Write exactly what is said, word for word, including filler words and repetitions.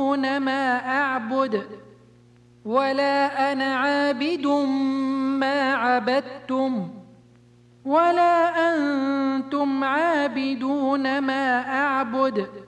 تعبدون ما أعبد ولا أنا عابد ما عبدتم ولا أنتم عابدون ما أعبد